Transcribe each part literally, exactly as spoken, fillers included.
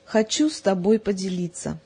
Хочу с тобой поделиться.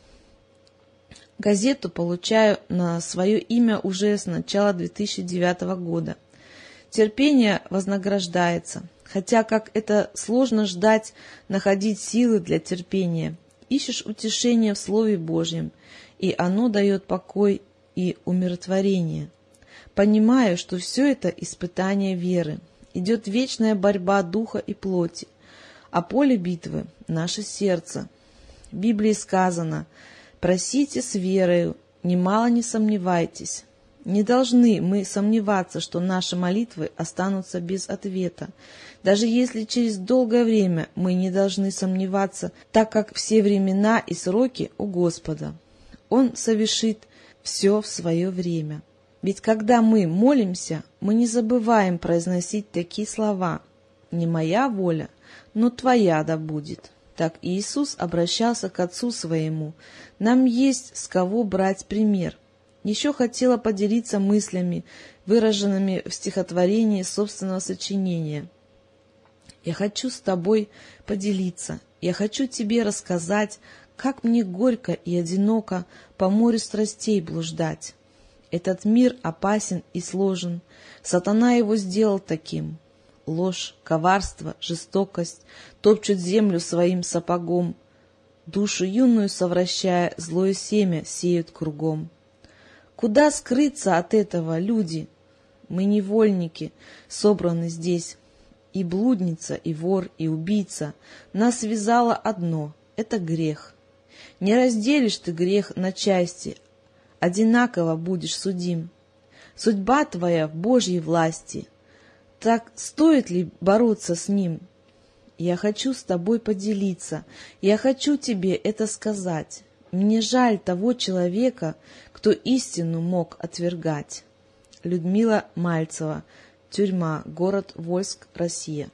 Газету получаю на свое имя уже с начала две тысячи девятого года. Терпение вознаграждается, хотя как это сложно ждать, находить силы для терпения. Ищешь утешение в Слове Божьем, и оно дает покой и умиротворение. Понимаю, что все это испытание веры. Идет вечная борьба духа и плоти, а поле битвы — наше сердце. В Библии сказано: «Просите с верою, немало не сомневайтесь». Не должны мы сомневаться, что наши молитвы останутся без ответа. Даже если через долгое время, мы не должны сомневаться, так как все времена и сроки у Господа. Он совершит все в свое время. Ведь когда мы молимся, мы не забываем произносить такие слова: «Не моя воля, но твоя да будет». Так Иисус обращался к Отцу Своему. Нам есть с кого брать пример. Еще хотела поделиться мыслями, выраженными в стихотворении собственного сочинения. «Я хочу с тобой поделиться, я хочу тебе рассказать, как мне горько и одиноко по морю страстей блуждать. Этот мир опасен и сложен, сатана его сделал таким. Ложь, коварство, жестокость топчут землю своим сапогом, душу юную совращая, злое семя сеют кругом. Куда скрыться от этого, люди? Мы невольники, собраны здесь. И блудница, и вор, и убийца. Нас связало одно — это грех. Не разделишь ты грех на части, одинаково будешь судим. Судьба твоя в Божьей власти. Так стоит ли бороться с ним? Я хочу с тобой поделиться, я хочу тебе это сказать. Мне жаль того человека, кто истину мог отвергать. Людмила Мальцева. Тюрьма. Город Вольск, Россия.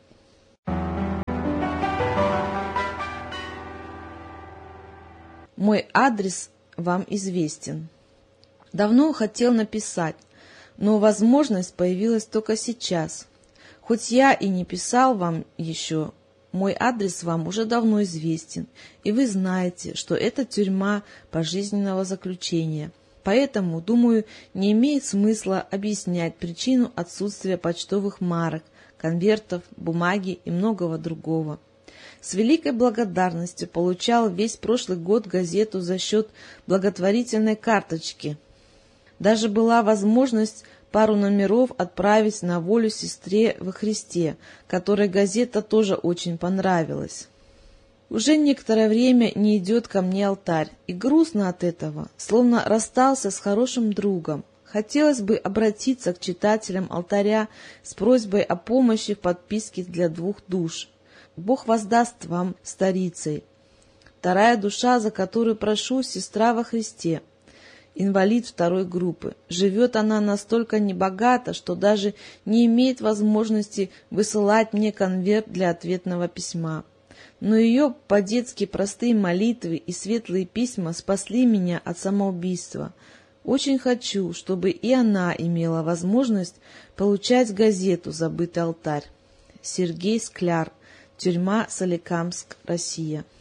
Мой адрес вам известен. Давно хотел написать, но возможность появилась только сейчас. Хоть я и не писал вам еще, мой адрес вам уже давно известен, и вы знаете, что это тюрьма пожизненного заключения. Поэтому, думаю, не имеет смысла объяснять причину отсутствия почтовых марок, конвертов, бумаги и многого другого. С великой благодарностью получал весь прошлый год газету за счет благотворительной карточки. Даже была возможность пару номеров отправить на волю сестре во Христе, которой газета тоже очень понравилась. Уже некоторое время не идет ко мне алтарь, и грустно от этого, словно расстался с хорошим другом. Хотелось бы обратиться к читателям алтаря с просьбой о помощи в подписке для двух душ. Бог воздаст вам старицей. Вторая душа, за которую прошу, сестра во Христе. Инвалид второй группы. Живет она настолько небогато, что даже не имеет возможности высылать мне конверт для ответного письма. Но ее по-детски простые молитвы и светлые письма спасли меня от самоубийства. Очень хочу, чтобы и она имела возможность получать газету «Забытый алтарь». Сергей Скляр. Тюрьма, Соликамск, Россия.